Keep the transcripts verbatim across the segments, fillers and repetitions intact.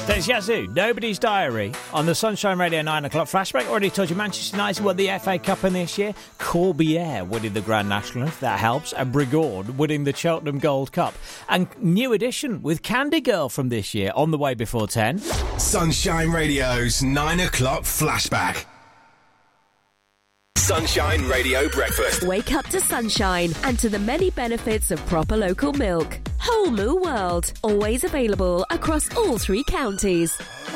There's Yazoo, Nobody's Diary, on the Sunshine Radio nine o'clock flashback. Already told you Manchester United won the F A Cup in this year. Corbière winning the Grand National, if that helps. And Brigord winning the Cheltenham Gold Cup. And new edition with Candy Girl from this year on the way before ten. Sunshine Radio's nine o'clock flashback. Sunshine Radio Breakfast. Wake up to sunshine and to the many benefits of proper local milk. Whole Moo World, always available across all three counties.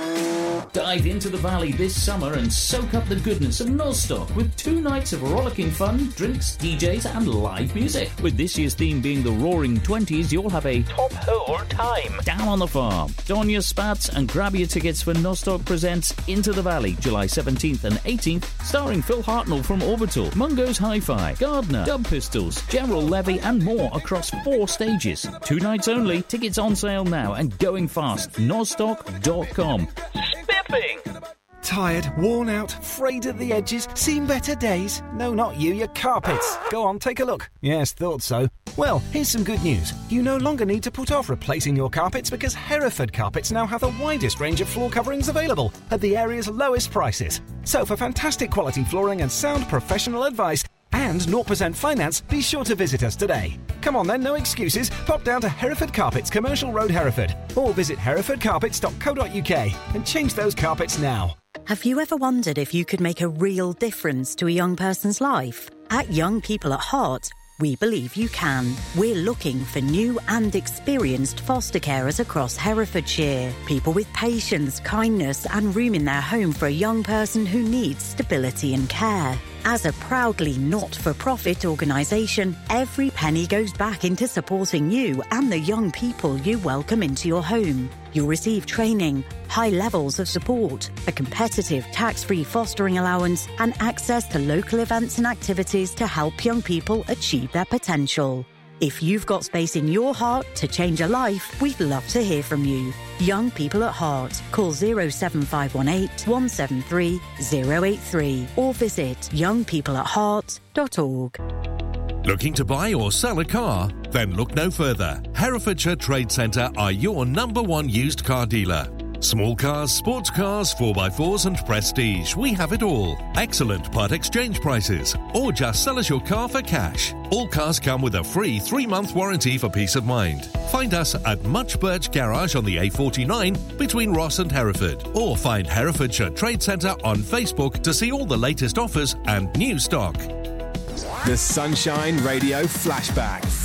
Dive into the valley this summer and soak up the goodness of Nostock with two nights of rollicking fun, drinks, D Js and live music. With this year's theme being the Roaring Twenties, you'll have a top hole time down on the farm. Don your spats and grab your tickets for Nostock Presents Into the Valley, July seventeenth and eighteenth, starring Phil Hartnell from Orbital, Mungo's Hi-Fi, Gardner, Dub Pistols, Gerald Levy and more across four stages. Two nights only, tickets on sale now and going fast. nostock dot com. Spiffing! Tired, worn out, frayed at the edges, seen better days? No, not you, your carpets. Go on, take a look. Yes, thought so. Well, here's some good news. You no longer need to put off replacing your carpets because Hereford Carpets now have the widest range of floor coverings available at the area's lowest prices. So for fantastic quality flooring and sound professional advice and zero percent finance, be sure to visit us today. Come on then, no excuses. Pop down to Hereford Carpets, Commercial Road, Hereford, or visit hereford carpets dot co dot uk and change those carpets now. Have you ever wondered if you could make a real difference to a young person's life? At Young People at Heart, we believe you can. We're looking for new and experienced foster carers across Herefordshire. People with patience, kindness and room in their home for a young person who needs stability and care. As a proudly not-for-profit organisation, every penny goes back into supporting you and the young people you welcome into your home. You'll receive training, high levels of support, a competitive tax-free fostering allowance and access to local events and activities to help young people achieve their potential. If you've got space in your heart to change a life, we'd love to hear from you. Young People at Heart. Call zero seven five one eight, one seven three, zero eight three or visit young people at heart dot org. Looking to buy or sell a car? Then look no further. Herefordshire Trade Centre are your number one used car dealer. Small cars, sports cars, four by fours and prestige. We have it all. Excellent part exchange prices. Or just sell us your car for cash. All cars come with a free three-month warranty for peace of mind. Find us at Much Birch Garage on the A forty-nine between Ross and Hereford. Or find Herefordshire Trade Centre on Facebook to see all the latest offers and new stock. The Sunshine Radio Flashback.